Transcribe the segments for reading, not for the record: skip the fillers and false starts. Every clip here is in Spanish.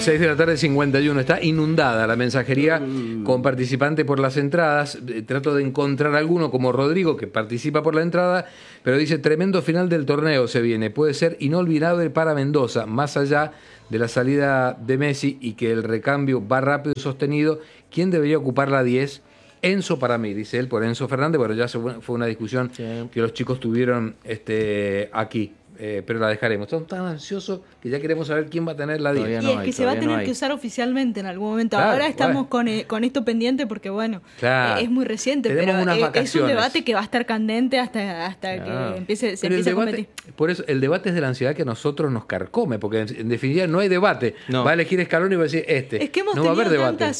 6 de la tarde, 51. Está inundada la mensajería con participantes por las entradas. Trato de encontrar alguno como Rodrigo, que participa por la entrada, pero dice: tremendo final del torneo se viene. Puede ser inolvidable para Mendoza, más allá de la salida de Messi y que el recambio va rápido y sostenido. ¿Quién debería ocupar la 10? Enzo para mí, dice él, por Enzo Fernández. Bueno, ya fue una discusión que los chicos tuvieron aquí. Pero la dejaremos. Estamos tan ansiosos que ya queremos saber quién va a tener la 10. Y es que se va a tener que usar oficialmente en algún momento. Claro, ahora estamos con esto pendiente porque, bueno, es muy reciente. Tenemos pero unas vacaciones. Es un debate que va a estar candente hasta que se empiece a competir. Por eso, el debate es de la ansiedad que a nosotros nos carcome, porque en definitiva no hay debate. No. Va a elegir Scaloni y va a decir Es que hemos no va a haber tenido debate.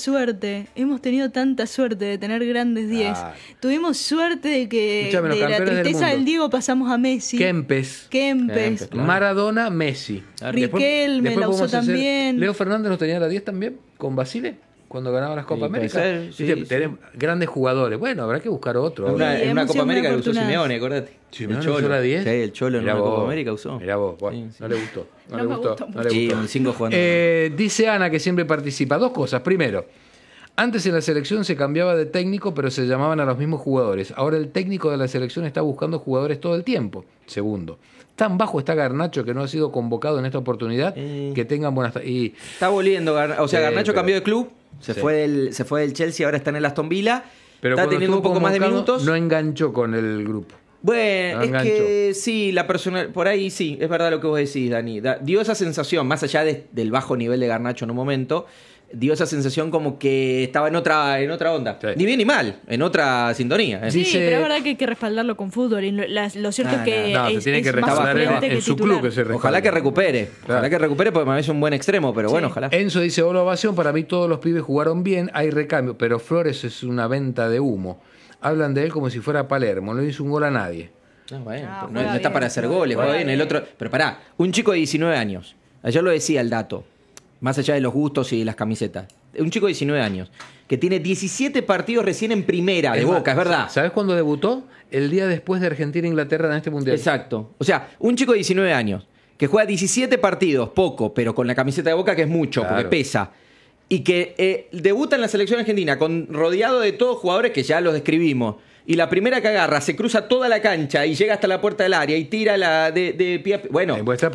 tanta suerte de tener grandes 10. Tuvimos suerte de que Escuchame, los de la campeones tristeza del del mundo. Diego pasamos a Messi. Kempes. Claro. Maradona, Messi. Riquelme la usó también. Leo Fernández nos tenía la 10 también, con Basile, cuando ganaba las Copa América. Tenemos grandes jugadores. Bueno, habrá que buscar otro. En una Copa América lo usó Simeone, acordate. ¿Simeone usó la 10? Sí, el Cholo en una Copa América usó. Mirá vos, no le gustó. No le gustó. Sí, un 5 jugando. Dice Ana, que siempre participa. Dos cosas. Primero, antes en la selección se cambiaba de técnico, pero se llamaban a los mismos jugadores. Ahora el técnico de la selección está buscando jugadores todo el tiempo. Segundo, tan bajo está Garnacho que no ha sido convocado en esta oportunidad, que tengan buenas... Está volviendo, Garnacho cambió de club, se fue del Chelsea, ahora está en el Aston Villa, pero está teniendo un poco más de minutos. No enganchó con el grupo. Bueno, es que sí, por ahí sí, es verdad lo que vos decís, Dani. Dio esa sensación, más allá del bajo nivel de Garnacho en un momento, dio esa sensación como que estaba en otra onda. Sí. Ni bien ni mal, en otra sintonía. Sí, pero es verdad que hay que respaldarlo con fútbol. Y lo cierto es que se tiene que respaldar en su club que se respalda. Ojalá que recupere. Claro. Ojalá que recupere porque me parece un buen extremo, pero bueno, ojalá. Enzo dice: hola, ovación, para mí todos los pibes jugaron bien, hay recambio, pero Flores es una venta de humo. Hablan de él como si fuera Palermo, no hizo un gol a nadie. No está para hacer goles, juega bien. El otro, pero pará, un chico de 19 años, ayer lo decía el dato, más allá de los gustos y las camisetas, un chico de 19 años, que tiene 17 partidos recién en primera de Boca, es verdad. ¿Sabes cuándo debutó? El día después de Argentina-Inglaterra en este Mundial. Exacto. O sea, un chico de 19 años, que juega 17 partidos, poco, pero con la camiseta de Boca que es mucho, porque pesa, y que debuta en la selección argentina rodeado de todos jugadores que ya los describimos. Y la primera que agarra, se cruza toda la cancha y llega hasta la puerta del área y tira la de pie. Bueno, muestra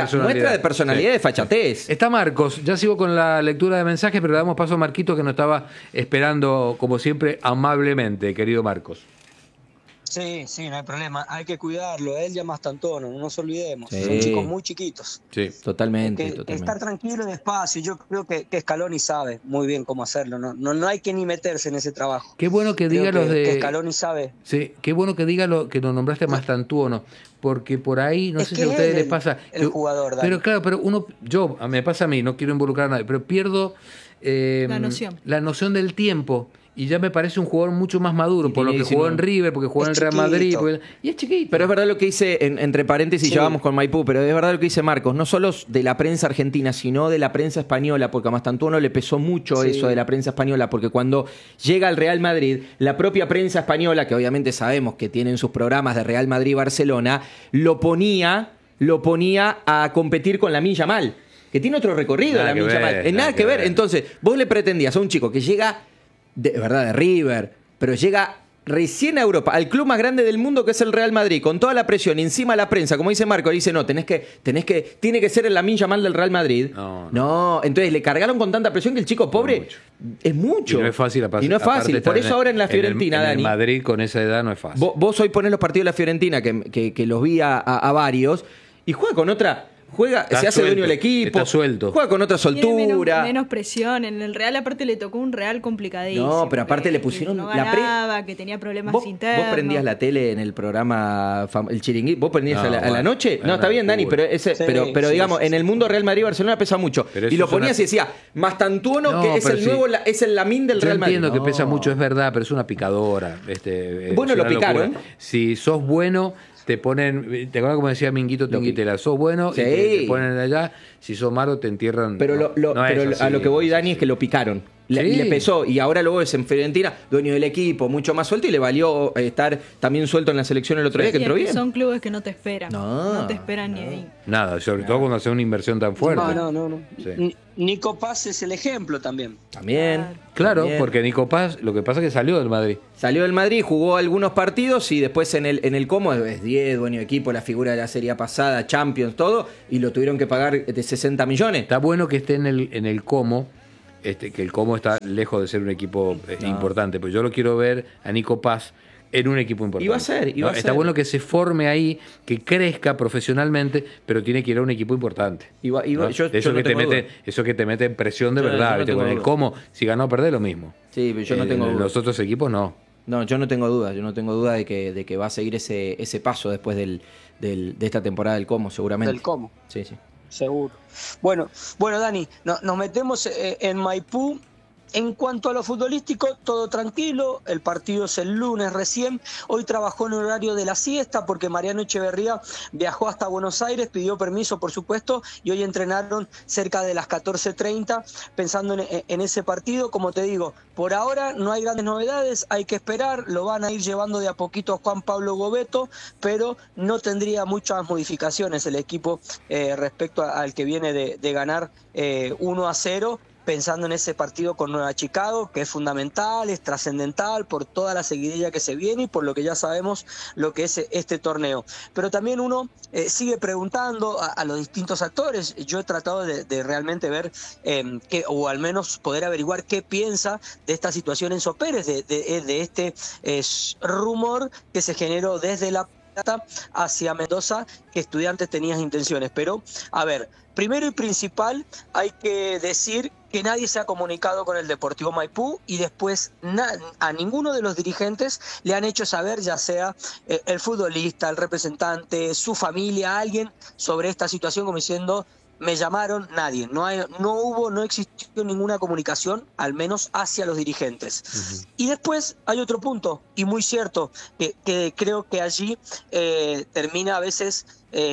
de personalidad, de fachatez. Está Marcos, ya sigo con la lectura de mensajes, pero le damos paso a Marquito, que nos estaba esperando, como siempre, amablemente, querido Marcos. Sí, no hay problema. Hay que cuidarlo. Él ya más tantono, no nos olvidemos. Son chicos muy chiquitos. Sí, totalmente. Estar tranquilo y despacio. Yo creo que Scaloni sabe muy bien cómo hacerlo. No hay que ni meterse en ese trabajo. Qué bueno que diga los de... Que Scaloni sabe. Sí, qué bueno que diga lo que nos nombraste más tantuono. Porque por ahí, no sé si a ustedes les pasa... El jugador, Dani. Pero claro, me pasa a mí, no quiero involucrar a nadie, pero pierdo la noción del tiempo. Y ya me parece un jugador mucho más maduro, por lo que jugó en River, porque jugó en el Real Madrid. Y es chiquito. Pero es verdad lo que dice, entre paréntesis, ya vamos con Maipú, pero es verdad lo que dice Marcos, no solo de la prensa argentina, sino de la prensa española, porque a Mastantuono le pesó mucho eso de la prensa española, porque cuando llega al Real Madrid, la propia prensa española, que obviamente sabemos que tienen sus programas de Real Madrid y Barcelona, lo ponía a competir con Lamine Yamal, que tiene otro recorrido, Lamine Yamal. Nada que ver. Entonces, vos le pretendías a un chico que llega... de River, pero llega recién a Europa, al club más grande del mundo que es el Real Madrid, con toda la presión, y encima la prensa, como dice Marco, dice, no, tiene que ser el Lamine Yamal del Real Madrid. No, entonces le cargaron con tanta presión que el chico pobre es mucho. Y no es fácil. Por eso ahora en la Fiorentina, Dani. En el Madrid con esa edad no es fácil. Vos hoy ponés los partidos de la Fiorentina, que los vi a varios, y juega con otra... se hace dueño del equipo, está suelto. Juega con otra soltura. Menos presión. En el Real, aparte, le tocó un Real complicadísimo. No, pero aparte le pusieron no ganaba, que tenía problemas internos. ¿Vos prendías la tele en el programa El Chiringuito? ¿Vos prendías a la noche? No, está bien, Dani, pero digamos, en el mundo Real Madrid-Barcelona pesa mucho. Y lo ponías y decía, Mastantuono, que es el nuevo, es el Lamine del Real Madrid. Yo entiendo que pesa mucho, es verdad, pero es una picadora. Bueno, lo picaron. Si sos bueno... Te ponen, ¿te acuerdas como decía Minguito Tinguitera? Sos bueno y te ponen allá, si sos malo te entierran. Pero, a lo que voy, Dani, es que lo picaron. Le pesó, y ahora luego es en Fiorentina, dueño del equipo, mucho más suelto, y le valió estar también suelto en la selección el otro día, que entró bien. Son clubes que no te esperan. No te esperan ni ahí. Nada, sobre todo cuando hace una inversión tan fuerte. No. Sí. Nico Paz es el ejemplo también. Claro, porque Nico Paz, lo que pasa es que salió del Madrid. Salió del Madrid, jugó algunos partidos y después en el Como es 10, dueño de equipo, la figura de la serie pasada, Champions, todo, y lo tuvieron que pagar de 60 millones. Está bueno que esté en el Como, que el Como está lejos de ser un equipo importante, pues yo lo quiero ver a Nico Paz en un equipo importante. Iba a ser. Está bueno que se forme ahí, que crezca profesionalmente, pero tiene que ir a un equipo importante. ¿No? Yo Eso que te mete en presión de verdad. Yo no con el Como, si ganó o perdés, lo mismo. Sí, pero yo no tengo duda. Los otros equipos no. No, yo no tengo duda. Yo no tengo duda de que va a seguir ese paso después de esta temporada del Como, seguramente. Del Como. Sí. Seguro. Bueno, Dani, nos metemos en Maipú. En cuanto a lo futbolístico, todo tranquilo, el partido es el lunes recién, hoy trabajó en horario de la siesta porque Mariano Echeverría viajó hasta Buenos Aires, pidió permiso por supuesto, y hoy entrenaron cerca de las 14:30 pensando en ese partido. Como te digo, por ahora no hay grandes novedades, hay que esperar, lo van a ir llevando de a poquito a Juan Pablo Gobeto, pero no tendría muchas modificaciones el equipo respecto al que viene de ganar 1-0. Pensando en ese partido con Nueva Chicago, que es fundamental, es trascendental por toda la seguidilla que se viene y por lo que ya sabemos lo que es este torneo. Pero también uno sigue preguntando a los distintos actores. Yo he tratado de realmente ver, o al menos poder averiguar qué piensa de esta situación Enzo Pérez, de este rumor que se generó desde La Plata hacia Mendoza, que Estudiantes tenía intenciones. Pero, a ver, primero y principal, hay que decir que nadie se ha comunicado con el Deportivo Maipú y después a ninguno de los dirigentes le han hecho saber, ya sea el futbolista, el representante, su familia, alguien, sobre esta situación, como diciendo, me llamaron, nadie. No existió ninguna comunicación, al menos hacia los dirigentes. Uh-huh. Y después hay otro punto, y muy cierto, que creo que allí termina a veces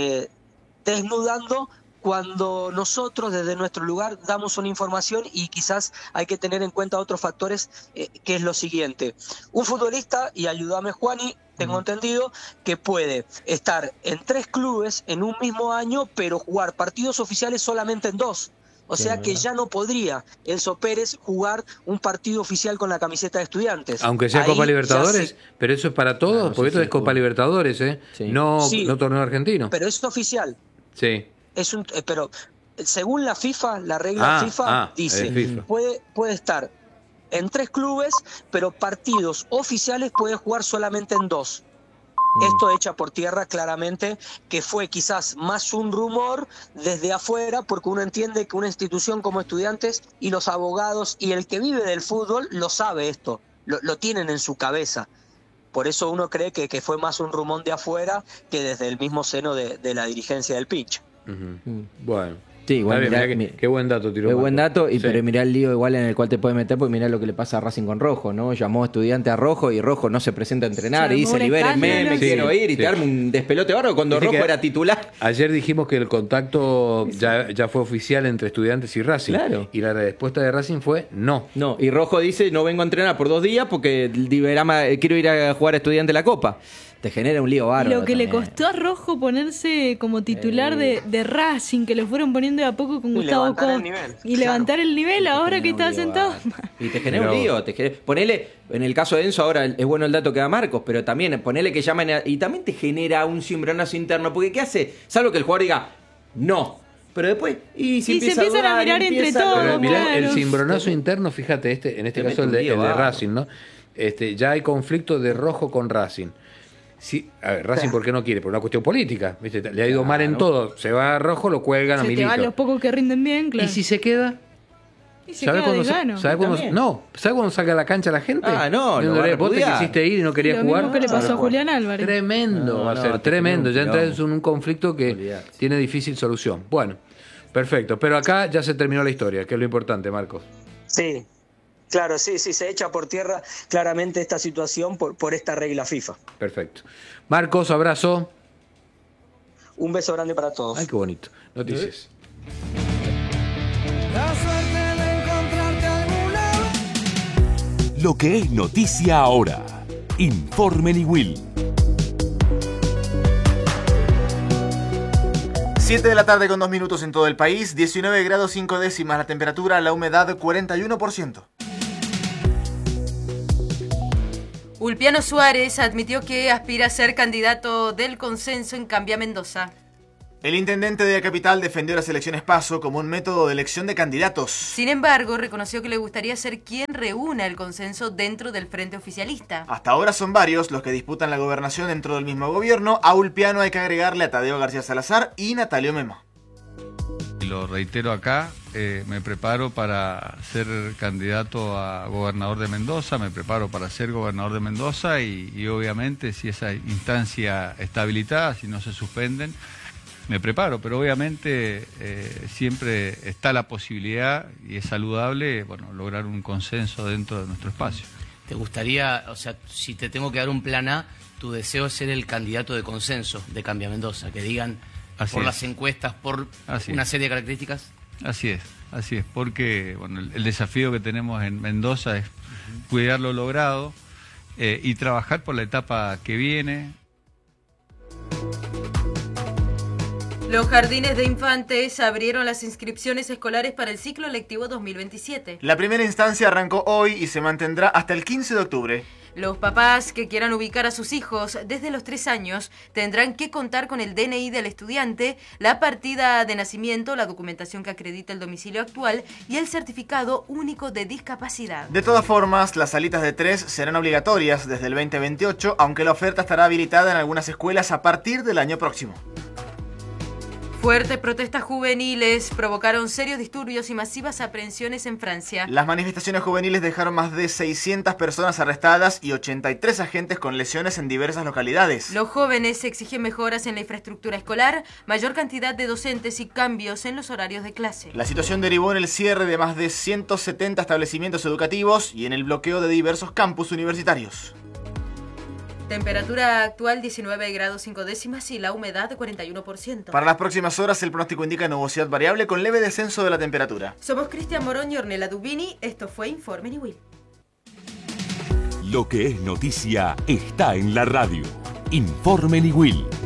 desnudando cuando nosotros desde nuestro lugar damos una información, y quizás hay que tener en cuenta otros factores, que es lo siguiente. Un futbolista, y ayúdame Juani, tengo entendido que puede estar en 3 clubes en un mismo año, pero jugar partidos oficiales solamente en 2. O sea que ya no podría Enzo Pérez jugar un partido oficial con la camiseta de Estudiantes. Aunque sea Copa Libertadores, pero eso es para todos, porque esto es Copa Libertadores, no torneo argentino. Pero es oficial. Sí. Pero según la FIFA, la regla FIFA dice, FIFA. Puede estar en 3 clubes, pero partidos oficiales puede jugar solamente en 2. Esto echa por tierra claramente que fue quizás más un rumor desde afuera, porque uno entiende que una institución como Estudiantes y los abogados y el que vive del fútbol lo sabe esto, lo tienen en su cabeza. Por eso uno cree que fue más un rumor de afuera que desde el mismo seno de la dirigencia del Pincho. Uh-huh. Bueno. Sí, igual, qué buen dato tiró. Qué buen dato, pero mirá el lío igual en el cual te puedes meter, porque mirá lo que le pasa a Racing con Rojo, ¿no? Llamó a Estudiante a Rojo y Rojo no se presenta a entrenar y dice, libérenme, me quiero ir, y te arma un despelote bárbaro cuando Rojo era titular. Ayer dijimos que el contacto ya fue oficial entre Estudiantes y Racing. Claro. Y la respuesta de Racing fue no. No, y Rojo dice, no vengo a entrenar por 2 días porque quiero ir a jugar a Estudiante la Copa. Te genera un lío bárbaro. Lo que también le costó a Rojo ponerse como titular de Racing, que lo fueron poniendo de a poco con Gustavo Costa. Y levantar el nivel ahora que está sentado. Y te genera un lío. Ponele, en el caso de Enzo, ahora es bueno el dato que da Marcos, pero también ponele que llaman y también te genera un cimbronazo interno, porque ¿qué hace? Salvo que el jugador diga no. Pero después, se empiezan a mirar entre todos. Mirá, el cimbronazo interno, fíjate, en este caso el de Racing, ¿no? Ya hay conflicto de Rojo con Racing. Sí, a ver, Racing, ¿por qué no quiere? Por una cuestión política, ¿viste? Le ha ido mal en todo. Se va a Rojo, lo cuelgan a Milito. Se te van los pocos que rinden bien, claro. ¿Y si se queda? ¿Sabe cuándo saca a la cancha la gente? No, vos te quisiste ir y no querías jugar. Lo mismo que le pasó a Julián Álvarez. Tremendo, va a ser tremendo. Ya entras en un conflicto que tiene difícil solución. Bueno, perfecto. Pero acá ya se terminó la historia, que es lo importante, Marcos. Sí. Claro, sí, se echa por tierra claramente esta situación por esta regla FIFA. Perfecto. Marcos, abrazo. Un beso grande para todos. Ay, qué bonito. Noticias. La suerte de encontrarte alguna Lo que es noticia ahora. Informe Niwil. 7 de la tarde con 2 minutos en todo el país, 19 grados 5 décimas la temperatura, la humedad 41%. Ulpiano Suárez admitió que aspira a ser candidato del consenso en Cambia Mendoza. El intendente de la capital defendió las elecciones PASO como un método de elección de candidatos. Sin embargo, reconoció que le gustaría ser quien reúna el consenso dentro del frente oficialista. Hasta ahora son varios los que disputan la gobernación dentro del mismo gobierno. A Ulpiano hay que agregarle a Tadeo García Salazar y Natalio Mema. Lo reitero acá, me preparo para ser candidato a gobernador de Mendoza, me preparo para ser gobernador de Mendoza y obviamente si esa instancia está habilitada, si no se suspenden, me preparo, pero obviamente siempre está la posibilidad y es saludable, lograr un consenso dentro de nuestro espacio. ¿Te gustaría, si te tengo que dar un plan A, tu deseo es ser el candidato de consenso de Cambia Mendoza, que digan las encuestas, por una serie de características? Así es, porque el desafío que tenemos en Mendoza es cuidar lo logrado y trabajar por la etapa que viene. Los jardines de infantes abrieron las inscripciones escolares para el ciclo lectivo 2027. La primera instancia arrancó hoy y se mantendrá hasta el 15 de octubre. Los papás que quieran ubicar a sus hijos desde los 3 años tendrán que contar con el DNI del estudiante, la partida de nacimiento, la documentación que acredita el domicilio actual y el certificado único de discapacidad. De todas formas, las salitas de 3 serán obligatorias desde el 2028, aunque la oferta estará habilitada en algunas escuelas a partir del año próximo. Fuertes protestas juveniles provocaron serios disturbios y masivas aprehensiones en Francia. Las manifestaciones juveniles dejaron más de 600 personas arrestadas y 83 agentes con lesiones en diversas localidades. Los jóvenes exigen mejoras en la infraestructura escolar, mayor cantidad de docentes y cambios en los horarios de clase. La situación derivó en el cierre de más de 170 establecimientos educativos y en el bloqueo de diversos campus universitarios. Temperatura actual 19 grados 5 décimas y la humedad 41%. Para las próximas horas el pronóstico indica nubosidad variable con leve descenso de la temperatura. Somos Cristian Morón y Ornella Dubini. Esto fue Informe Niwil. Lo que es noticia está en la radio. Informe Niwil.